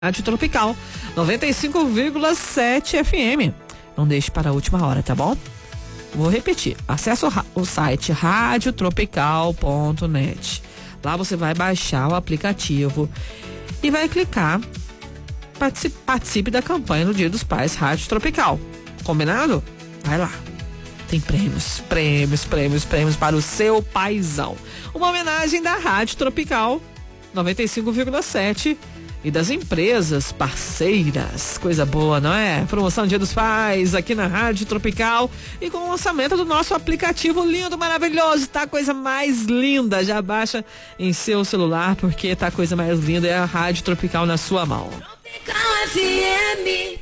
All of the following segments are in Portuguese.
Rádio Tropical 95,7 FM. Não deixe para a última hora, tá bom? Vou repetir. Acesse o site radiotropical.net. Lá você vai baixar o aplicativo e vai clicar participe da campanha no Dia dos Pais Rádio Tropical. Combinado? Vai lá. Tem prêmios para o seu paizão. Uma homenagem da Rádio Tropical 95,7 e das empresas parceiras. Coisa boa, não é? Promoção Dia dos Pais aqui na Rádio Tropical e com o lançamento do nosso aplicativo lindo, maravilhoso. Tá a coisa mais linda. Já baixa em seu celular porque tá a coisa mais linda. É a Rádio Tropical na sua mão. Tropical FM.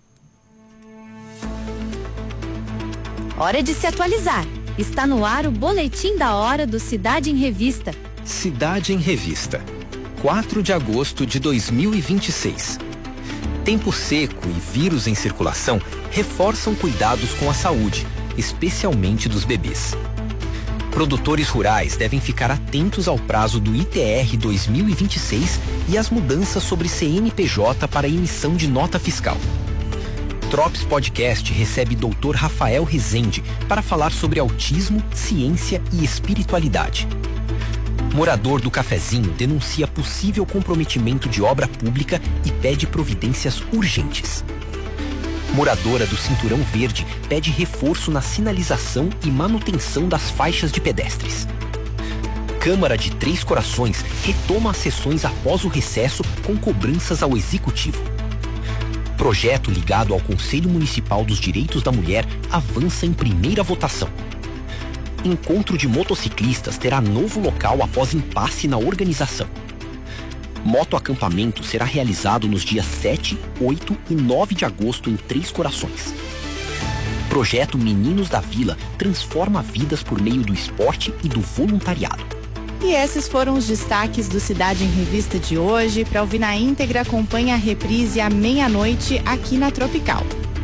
Hora de se atualizar. Está no ar o Boletim da Hora do Cidade em Revista. Cidade em Revista. 4 de agosto de 2026. Tempo seco e vírus em circulação reforçam cuidados com a saúde, especialmente dos bebês. Produtores rurais devem ficar atentos ao prazo do ITR 2026 e às mudanças sobre CNPJ para emissão de nota fiscal. Trops Podcast recebe Dr. Rafael Rezende para falar sobre autismo, ciência e espiritualidade. Morador do Cafezinho denuncia possível comprometimento de obra pública e pede providências urgentes. Moradora do Cinturão Verde pede reforço na sinalização e manutenção das faixas de pedestres. Câmara de Três Corações retoma as sessões após o recesso com cobranças ao Executivo. Projeto ligado ao Conselho Municipal dos Direitos da Mulher avança em primeira votação. Encontro de motociclistas terá novo local após impasse na organização. Motoacampamento será realizado nos dias 7, 8 e 9 de agosto em Três Corações. Projeto Meninos da Vila transforma vidas por meio do esporte e do voluntariado. E esses foram os destaques do Cidade em Revista de hoje. Para ouvir na íntegra, acompanhe a reprise à meia-noite aqui na Tropical.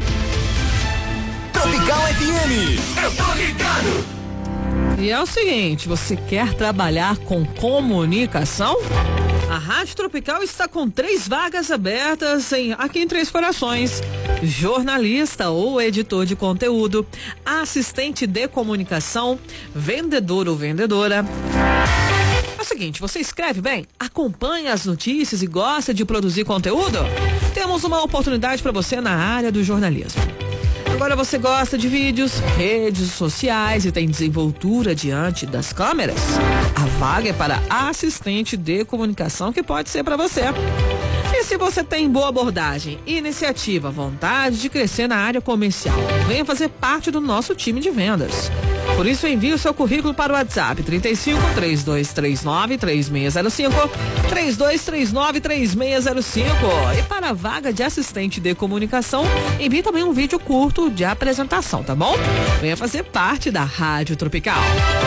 Tropical FM, eu tô ligado! E é o seguinte, você quer trabalhar com comunicação? A Rádio Tropical está com 3 vagas abertas aqui em Três Corações. Jornalista ou editor de conteúdo, assistente de comunicação, vendedor ou vendedora. É o seguinte, você escreve bem, acompanha as notícias e gosta de produzir conteúdo? Temos uma oportunidade para você na área do jornalismo. Agora você gosta de vídeos, redes sociais e tem desenvoltura diante das câmeras? A vaga é para assistente de comunicação, que pode ser para você. E se você tem boa abordagem, iniciativa, vontade de crescer na área comercial, venha fazer parte do nosso time de vendas. Por isso, envie o seu currículo para o WhatsApp 35 3239 3605 3239 3605. E para a vaga de assistente de comunicação, envie também um vídeo curto de apresentação, tá bom? Venha fazer parte da Rádio Tropical.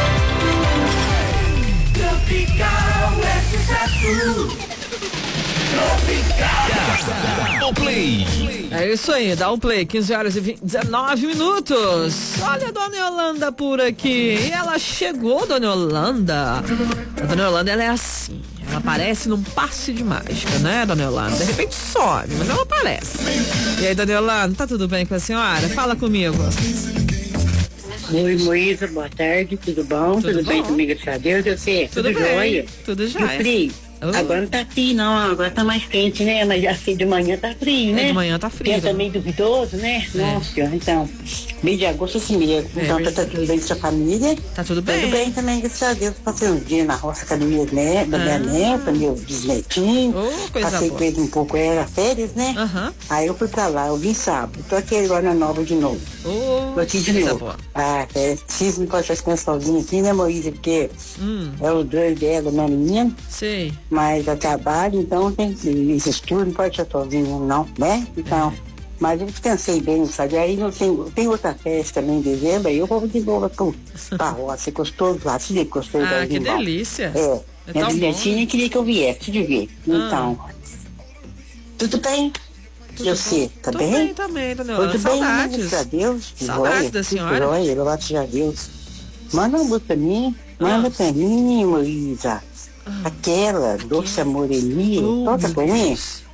Tropical é sucesso. O Play. É isso aí, dá um play, 15 horas e 19 minutos. Olha a Dona Yolanda por aqui. E ela chegou, Dona Yolanda. A Dona Yolanda, ela é assim. Ela aparece num passe de mágica, né, Dona Yolanda? De repente some, mas ela aparece. E aí, Dona Yolanda, tá tudo bem com a senhora? Fala comigo. Oi, Moísa, boa tarde, tudo bom? Tudo bem comigo, graças a Deus, eu sei, tudo jóia? Tudo jóia. Frio. Agora não tá frio não, agora tá mais quente, né? Mas já assim de manhã tá frio, né? De manhã tá frio. Porque tá meio duvidoso, né? Nossa, então, mês de agosto assim mesmo. Então tá tudo bem com sua família? Tá tudo bem? Tudo bem também, graças a Deus. Passei um dia na roça com a minha neta, meu bisnetinho. Passei com ele um pouco, era férias, né? Aí eu fui pra lá, eu vim sábado. Tô aqui agora na Nova de novo. Tô aqui de novo. Boa. Preciso me pode ficar sozinho aqui, né, Moísa? Porque é o dois dela, na minha. Sei. Mas eu trabalho, então tem que estudo, não pode estar sozinho não, né? Então, mas eu descansei bem, sabe? Aí não tem outra festa também em dezembro, aí eu vou de novo pra roça, gostoso lá, se gostou da que delícia. Minha bilhetinha queria que eu viesse de ver. Então, tudo bem? Eu sei, tá bem? Também, Dona Yolanda. Tudo bem, saudades. graças a Deus. Saudades da senhora. Graças a Deus. Manda uma música pra mim, Moísa. Aquela doce amorelia, toca pra mim.